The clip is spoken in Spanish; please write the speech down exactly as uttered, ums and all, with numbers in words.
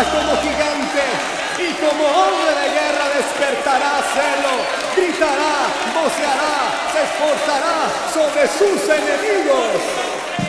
como gigante y como hombre de guerra despertará celo, gritará, voceará, se esforzará sobre sus enemigos.